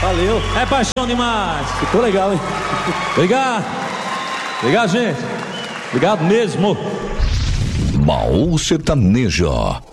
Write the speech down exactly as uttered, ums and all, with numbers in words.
Valeu. É paixão demais. Ficou legal, hein? Obrigado. Obrigado, gente. Obrigado mesmo. Baú Sertanejo.